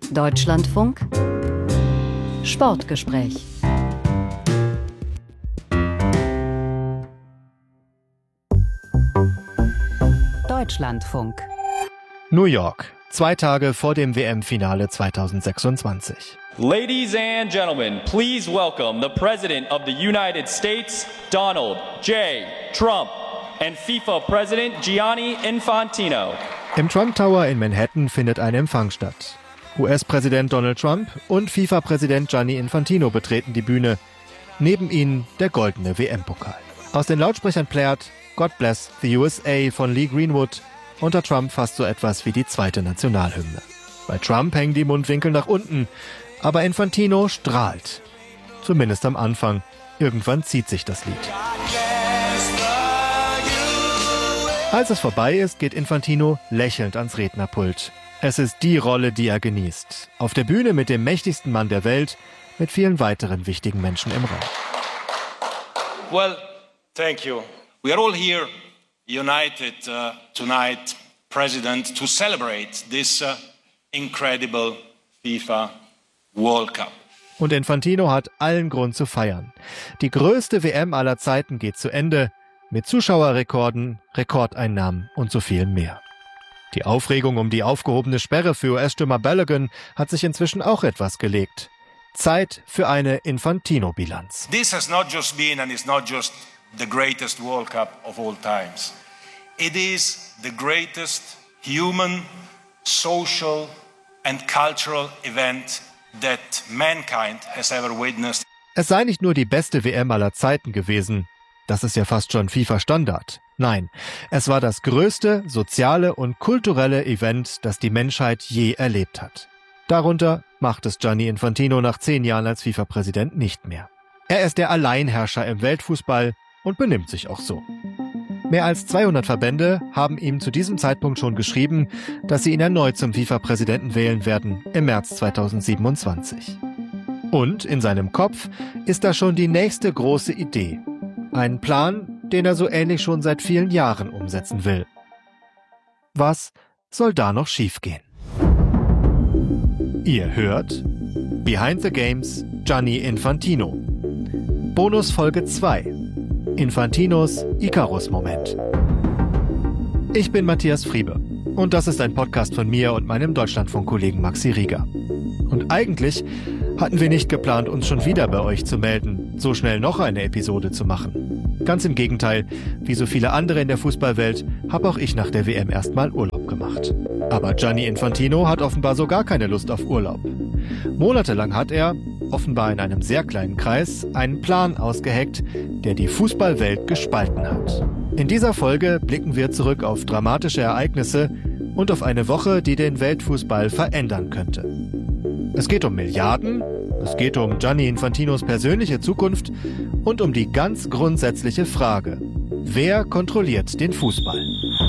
Deutschlandfunk Sportgespräch. Deutschlandfunk. New York, 2 Tage vor dem WM-Finale 2026. Ladies and gentlemen, please welcome the President of the United States, Donald J. Trump, and FIFA President Gianni Infantino. Im Trump Tower in Manhattan findet ein Empfang statt. US-Präsident Donald Trump und FIFA-Präsident Gianni Infantino betreten die Bühne. Neben ihnen der goldene WM-Pokal. Aus den Lautsprechern plärt God Bless the USA von Lee Greenwood, unter Trump fast so etwas wie die zweite Nationalhymne. Bei Trump hängen die Mundwinkel nach unten, aber Infantino strahlt. Zumindest am Anfang. Irgendwann zieht sich das Lied. Als es vorbei ist, geht Infantino lächelnd ans Rednerpult. Es ist die Rolle, die er genießt. Auf der Bühne mit dem mächtigsten Mann der Welt, mit vielen weiteren wichtigen Menschen im Raum. Well, thank you. We are all here united tonight, President, to celebrate this incredible FIFA World Cup. Und Infantino hat allen Grund zu feiern. Die größte WM aller Zeiten geht zu Ende, mit Zuschauerrekorden, Rekordeinnahmen und so viel mehr. Die Aufregung um die aufgehobene Sperre für US-Stürmer Balogun hat sich inzwischen auch etwas gelegt. Zeit für eine Infantino-Bilanz. This has not just been and is not just the greatest World Cup of all times. It is the greatest human, social and cultural event that mankind has ever witnessed. Es sei nicht nur die beste WM aller Zeiten gewesen. Das ist ja fast schon FIFA-Standard. Nein, es war das größte soziale und kulturelle Event, das die Menschheit je erlebt hat. Darunter macht es Gianni Infantino nach 10 Jahren als FIFA-Präsident nicht mehr. Er ist der Alleinherrscher im Weltfußball und benimmt sich auch so. Mehr als 200 Verbände haben ihm zu diesem Zeitpunkt schon geschrieben, dass sie ihn erneut zum FIFA-Präsidenten wählen werden im März 2027. Und in seinem Kopf ist da schon die nächste große Idee. Ein Plan, den er so ähnlich schon seit vielen Jahren umsetzen will. Was soll da noch schiefgehen? Ihr hört Behind the Games Gianni Infantino. Bonus Folge 2. Infantinos Icarus-Moment. Ich bin Matthias Friebe und das ist ein Podcast von mir und meinem Deutschlandfunk-Kollegen Maxi Rieger. Und eigentlich hatten wir nicht geplant, uns schon wieder bei euch zu melden, so schnell noch eine Episode zu machen. Ganz im Gegenteil, wie so viele andere in der Fußballwelt, habe auch ich nach der WM erstmal Urlaub gemacht. Aber Gianni Infantino hat offenbar so gar keine Lust auf Urlaub. Monatelang hat er, offenbar in einem sehr kleinen Kreis, einen Plan ausgeheckt, der die Fußballwelt gespalten hat. In dieser Folge blicken wir zurück auf dramatische Ereignisse und auf eine Woche, die den Weltfußball verändern könnte. Es geht um Milliarden, es geht um Gianni Infantinos persönliche Zukunft und um die ganz grundsätzliche Frage: Wer kontrolliert den Fußball?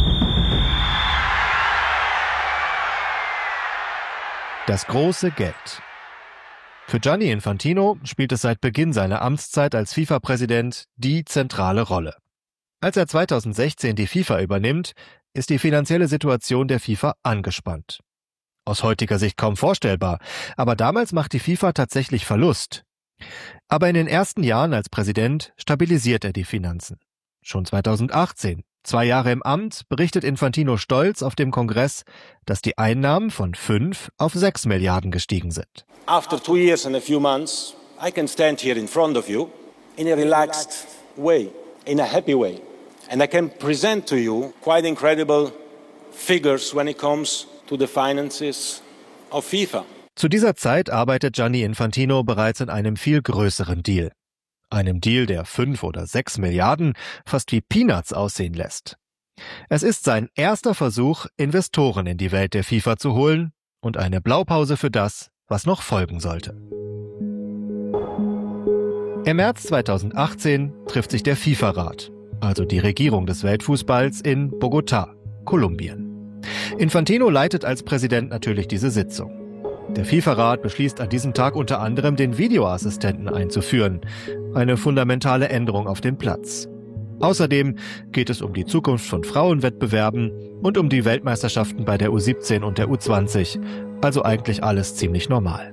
Das große Geld. Für Gianni Infantino spielt es seit Beginn seiner Amtszeit als FIFA-Präsident die zentrale Rolle. Als er 2016 die FIFA übernimmt, ist die finanzielle Situation der FIFA angespannt. Aus heutiger Sicht kaum vorstellbar, aber damals macht die FIFA tatsächlich Verlust. Aber in den ersten Jahren als Präsident stabilisiert er die Finanzen. Schon 2018, 2 Jahre im Amt, berichtet Infantino stolz auf dem Kongress, dass die Einnahmen von 5 auf 6 Milliarden gestiegen sind. After 2 years and a few months, I can stand here in front of you in a relaxed way, in a happy way. And I can present to you quite incredible figures when it comes to the finances of FIFA. Zu dieser Zeit arbeitet Gianni Infantino bereits an einem viel größeren Deal. Einem Deal, der 5 oder 6 Milliarden fast wie Peanuts aussehen lässt. Es ist sein erster Versuch, Investoren in die Welt der FIFA zu holen und eine Blaupause für das, was noch folgen sollte. Im März 2018 trifft sich der FIFA-Rat, also die Regierung des Weltfußballs, in Bogotá, Kolumbien. Infantino leitet als Präsident natürlich diese Sitzung. Der FIFA-Rat beschließt an diesem Tag unter anderem, den Videoassistenten einzuführen, eine fundamentale Änderung auf dem Platz. Außerdem geht es um die Zukunft von Frauenwettbewerben und um die Weltmeisterschaften bei der U17 und der U20 Also eigentlich alles ziemlich normal.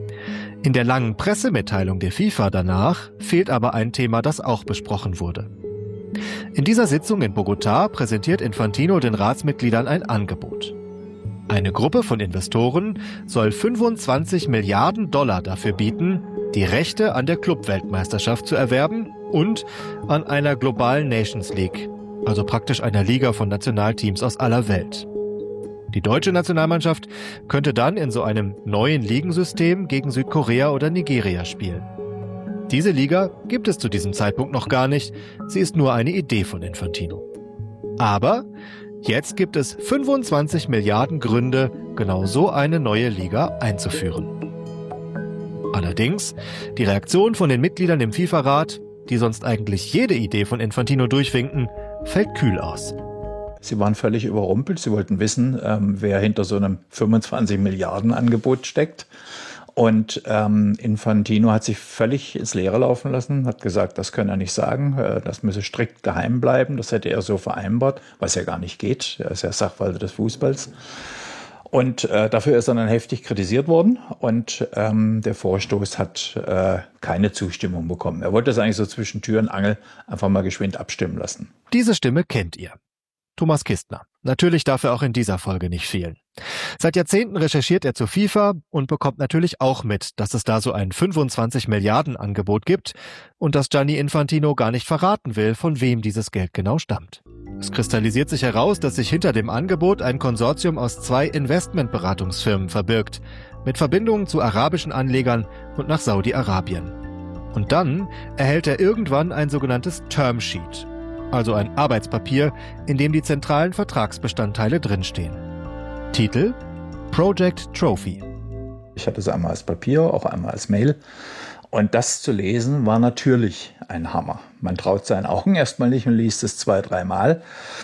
In der langen Pressemitteilung der FIFA danach fehlt aber ein Thema, das auch besprochen wurde. In dieser Sitzung in Bogotá präsentiert Infantino den Ratsmitgliedern ein Angebot. Eine Gruppe von Investoren soll 25 Milliarden $ dafür bieten, die Rechte an der Clubweltmeisterschaft zu erwerben und an einer globalen Nations League, also praktisch einer Liga von Nationalteams aus aller Welt. Die deutsche Nationalmannschaft könnte dann in so einem neuen Ligensystem gegen Südkorea oder Nigeria spielen. Diese Liga gibt es zu diesem Zeitpunkt noch gar nicht, sie ist nur eine Idee von Infantino. Aber jetzt gibt es 25 Milliarden Gründe, genau so eine neue Liga einzuführen. Allerdings, die Reaktion von den Mitgliedern im FIFA-Rat, die sonst eigentlich jede Idee von Infantino durchwinken, fällt kühl aus. Sie waren völlig überrumpelt. Sie wollten wissen, wer hinter so einem 25 Milliarden Angebot steckt. Und Infantino hat sich völlig ins Leere laufen lassen, hat gesagt, das könne er nicht sagen, das müsse strikt geheim bleiben. Das hätte er so vereinbart, was ja gar nicht geht. Er ist ja Sachwalter des Fußballs. Und dafür ist er dann heftig kritisiert worden. Und der Vorstoß hat keine Zustimmung bekommen. Er wollte das eigentlich so zwischen Tür und Angel einfach mal geschwind abstimmen lassen. Diese Stimme kennt ihr. Thomas Kistner. Natürlich darf er auch in dieser Folge nicht fehlen. Seit Jahrzehnten recherchiert er zur FIFA und bekommt natürlich auch mit, dass es da so ein 25 Milliarden Angebot gibt und dass Gianni Infantino gar nicht verraten will, von wem dieses Geld genau stammt. Es kristallisiert sich heraus, dass sich hinter dem Angebot ein Konsortium aus 2 Investmentberatungsfirmen verbirgt, mit Verbindungen zu arabischen Anlegern und nach Saudi-Arabien. Und dann erhält er irgendwann ein sogenanntes Termsheet, also ein Arbeitspapier, in dem die zentralen Vertragsbestandteile drinstehen. Titel: Project Trophy. Ich hatte es einmal als Papier, auch einmal als Mail. Und das zu lesen war natürlich ein Hammer. Man traut seinen Augen erstmal nicht und liest es 2-3 Mal.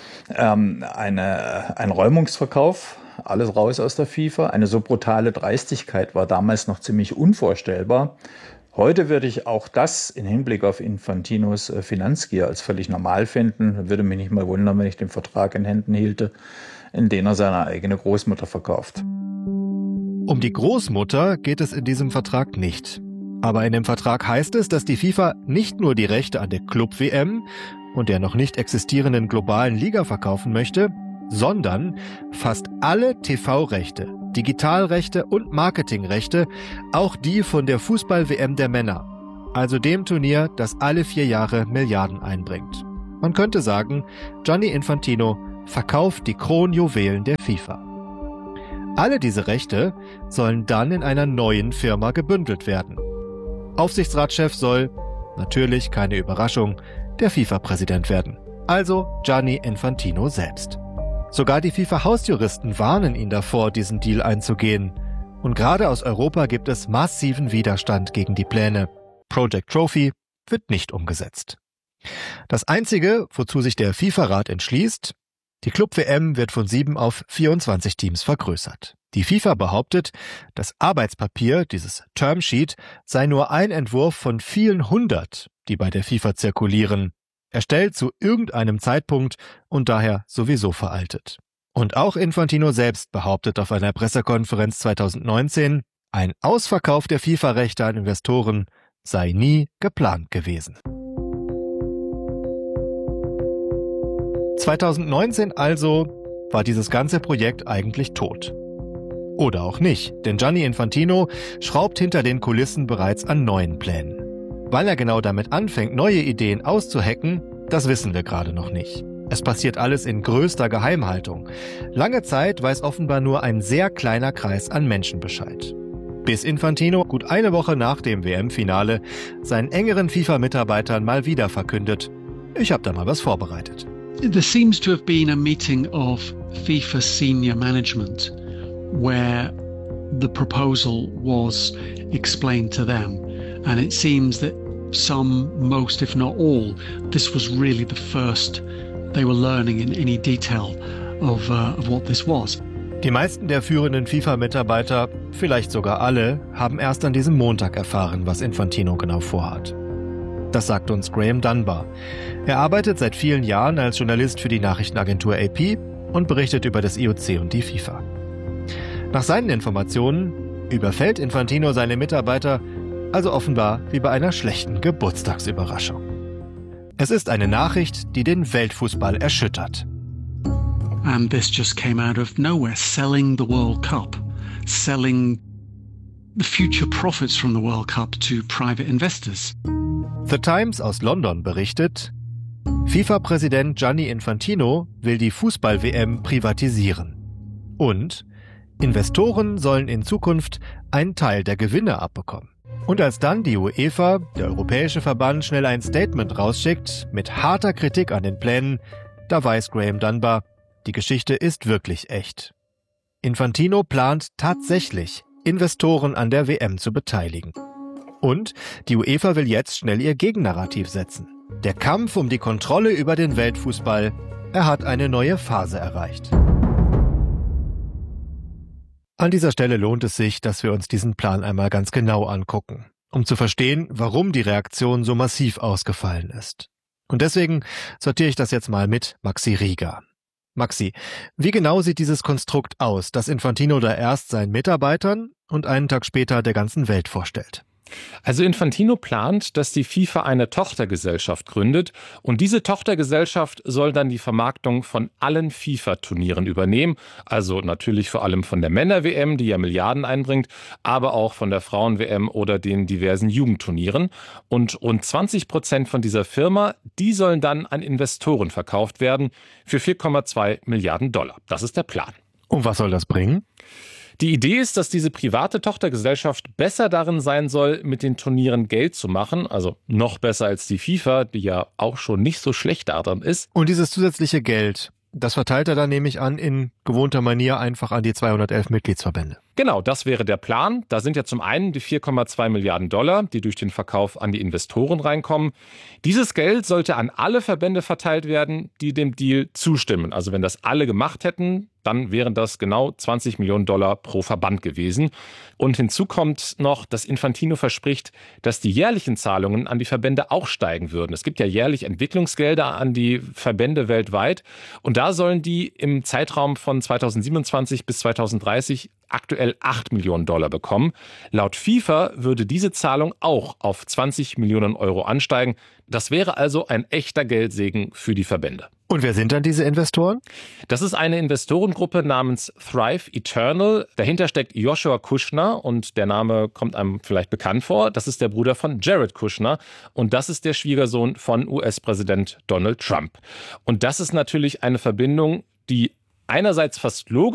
Ein Räumungsverkauf, alles raus aus der FIFA. Eine so brutale Dreistigkeit war damals noch ziemlich unvorstellbar. Heute würde ich auch das im Hinblick auf Infantinos Finanzgier als völlig normal finden. Würde mich nicht mal wundern, wenn ich den Vertrag in Händen hielte, in den er seine eigene Großmutter verkauft. Um die Großmutter geht es in diesem Vertrag nicht. Aber in dem Vertrag heißt es, dass die FIFA nicht nur die Rechte an der Club-WM und der noch nicht existierenden globalen Liga verkaufen möchte, sondern fast alle TV-Rechte, Digitalrechte und Marketingrechte, auch die von der Fußball-WM der Männer, also dem Turnier, das alle 4 Jahre Milliarden einbringt. Man könnte sagen, Gianni Infantino verkauft die Kronjuwelen der FIFA. Alle diese Rechte sollen dann in einer neuen Firma gebündelt werden. Aufsichtsratschef soll, natürlich keine Überraschung, der FIFA-Präsident werden, also Gianni Infantino selbst. Sogar die FIFA-Hausjuristen warnen ihn davor, diesen Deal einzugehen. Und gerade aus Europa gibt es massiven Widerstand gegen die Pläne. Project Trophy wird nicht umgesetzt. Das Einzige, wozu sich der FIFA-Rat entschließt: die Club-WM wird von 7 auf 24 Teams vergrößert. Die FIFA behauptet, das Arbeitspapier, dieses Termsheet, sei nur ein Entwurf von vielen 100, die bei der FIFA zirkulieren, erstellt zu irgendeinem Zeitpunkt und daher sowieso veraltet. Und auch Infantino selbst behauptet auf einer Pressekonferenz 2019, ein Ausverkauf der FIFA-Rechte an Investoren sei nie geplant gewesen. 2019 also war dieses ganze Projekt eigentlich tot. Oder auch nicht, denn Gianni Infantino schraubt hinter den Kulissen bereits an neuen Plänen. Weil er genau damit anfängt, neue Ideen auszuhacken, das wissen wir gerade noch nicht. Es passiert alles in größter Geheimhaltung. Lange Zeit weiß offenbar nur ein sehr kleiner Kreis an Menschen Bescheid. Bis Infantino gut eine Woche nach dem WM-Finale seinen engeren FIFA-Mitarbeitern mal wieder verkündet: Ich habe da mal was vorbereitet. There seems to have been a meeting of FIFA senior management where the proposal was explained to them. And it seems that some, most if not all, this was really the first they were learning in any detail of what this was. Die meisten der führenden FIFA-Mitarbeiter, vielleicht sogar alle, haben erst an diesem Montag erfahren, was Infantino genau vorhat. Das sagt uns Graham Dunbar. Er arbeitet seit vielen Jahren als Journalist für die Nachrichtenagentur AP und berichtet über das IOC und die FIFA. Nach seinen Informationen überfällt Infantino seine Mitarbeiter also offenbar wie bei einer schlechten Geburtstagsüberraschung. Es ist eine Nachricht, die den Weltfußball erschüttert. And this just came out of nowhere, selling the World Cup, selling the future profits from the World Cup to private investors. The Times aus London berichtet, FIFA-Präsident Gianni Infantino will die Fußball-WM privatisieren. Und Investoren sollen in Zukunft einen Teil der Gewinne abbekommen. Und als dann die UEFA, der europäische Verband, schnell ein Statement rausschickt mit harter Kritik an den Plänen, da weiß Graham Dunbar, die Geschichte ist wirklich echt. Infantino plant tatsächlich, Investoren an der WM zu beteiligen. Und die UEFA will jetzt schnell ihr Gegennarrativ setzen. Der Kampf um die Kontrolle über den Weltfußball, er hat eine neue Phase erreicht. An dieser Stelle lohnt es sich, dass wir uns diesen Plan einmal ganz genau angucken, um zu verstehen, warum die Reaktion so massiv ausgefallen ist. Und deswegen sortiere ich das jetzt mal mit Maxi Rieger. Maxi, wie genau sieht dieses Konstrukt aus, das Infantino da erst seinen Mitarbeitern und einen Tag später der ganzen Welt vorstellt? Also Infantino plant, dass die FIFA eine Tochtergesellschaft gründet und diese Tochtergesellschaft soll dann die Vermarktung von allen FIFA-Turnieren übernehmen, also natürlich vor allem von der Männer-WM, die ja Milliarden einbringt, aber auch von der Frauen-WM oder den diversen Jugendturnieren. Und rund 20% von dieser Firma, die sollen dann an Investoren verkauft werden für 4,2 Milliarden $. Das ist der Plan. Und was soll das bringen? Die Idee ist, dass diese private Tochtergesellschaft besser darin sein soll, mit den Turnieren Geld zu machen, also noch besser als die FIFA, die ja auch schon nicht so schlecht daran ist. Und dieses zusätzliche Geld, das verteilt er dann, nehme ich an, in gewohnter Manier einfach an die 211 Mitgliedsverbände. Genau, das wäre der Plan. Da sind ja zum einen die 4,2 Milliarden $, die durch den Verkauf an die Investoren reinkommen. Dieses Geld sollte an alle Verbände verteilt werden, die dem Deal zustimmen. Also wenn das alle gemacht hätten, dann wären das genau 20 Millionen $ pro Verband gewesen. Und hinzu kommt noch, dass Infantino verspricht, dass die jährlichen Zahlungen an die Verbände auch steigen würden. Es gibt ja jährlich Entwicklungsgelder an die Verbände weltweit. Und da sollen die im Zeitraum von 2027 bis 2030 aktuell 8 Millionen $ bekommen. Laut FIFA würde diese Zahlung auch auf 20 Millionen € ansteigen. Das wäre also ein echter Geldsegen für die Verbände. Und wer sind dann diese Investoren? Das ist eine Investorengruppe namens Thrive Eternal. Dahinter steckt Joshua Kushner und der Name kommt einem vielleicht bekannt vor. Das ist der Bruder von Jared Kushner und das ist der Schwiegersohn von US-Präsident Donald Trump. Und das ist natürlich eine Verbindung, die einerseits fast logisch